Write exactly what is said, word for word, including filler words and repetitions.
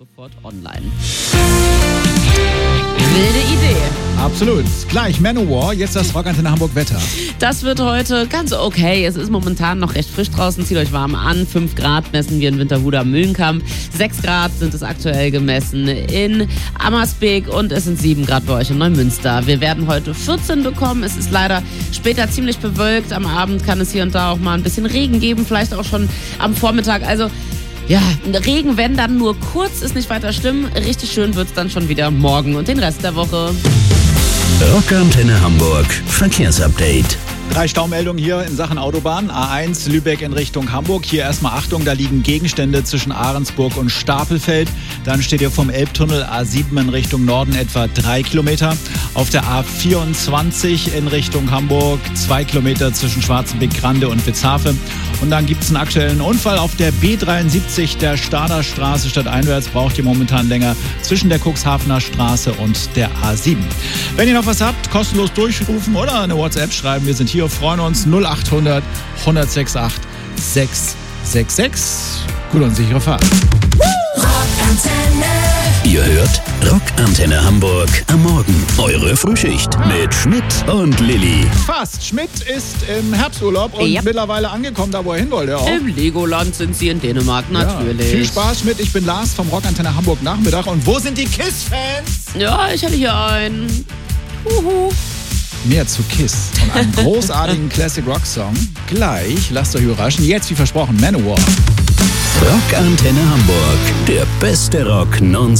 sofort online. Wilde Idee. Absolut. Gleich Manowar, jetzt das Rockantenne Hamburg Wetter. Das wird heute ganz okay. Es ist momentan noch recht frisch draußen. Zieht euch warm an. fünf Grad messen wir in Winterhude am Mühlenkamp. sechs Grad sind es aktuell gemessen in Ammersbeek und es sind sieben Grad bei euch in Neumünster. Wir werden heute vierzehn bekommen. Es ist leider später ziemlich bewölkt. Am Abend kann es hier und da auch mal ein bisschen Regen geben. Vielleicht auch schon am Vormittag. Also ja, Regen, wenn dann nur kurz, ist nicht weiter schlimm. Richtig schön wird es dann schon wieder morgen und den Rest der Woche. Rockantenne Hamburg Verkehrsupdate. Drei Staumeldungen hier in Sachen Autobahn. A eins Lübeck in Richtung Hamburg. Hier erstmal Achtung, da liegen Gegenstände zwischen Ahrensburg und Stapelfeld. Dann steht ihr vom Elbtunnel A sieben in Richtung Norden etwa drei Kilometer. Auf der A vierundzwanzig in Richtung Hamburg zwei Kilometer zwischen Schwarzenbeck-Grande und Witzhafe. Und dann gibt es einen aktuellen Unfall auf der B dreiundsiebzig der Staderstraße. Stadteinwärts braucht ihr momentan länger zwischen der Cuxhavener Straße und der A sieben. Wenn ihr noch was habt, kostenlos durchrufen oder eine WhatsApp schreiben. Wir sind hier, freuen uns. null achthundert, hundertsechsundachtzig, sechshundertsechsundsechzig. Gute und sichere Fahrt. Rockantenne. Ihr hört Rockantenne Hamburg am Morgen. Eure Frühschicht mit Schmidt und Lilly. Fast. Schmidt ist im Herbsturlaub und Ja. mittlerweile angekommen, da wo er hin wollte. Auch. Im Legoland sind sie in Dänemark, natürlich. Ja. Viel Spaß, Schmidt. Ich bin Lars vom Rockantenne Hamburg Nachmittag. Und wo sind die KISS-Fans? Ja, ich hätte hier einen. Huhu. Mehr zu KISS und einem großartigen Classic-Rock-Song. Gleich, lasst euch überraschen. Jetzt, wie versprochen, Manowar. Rockantenne Hamburg. Der beste Rock nonstop.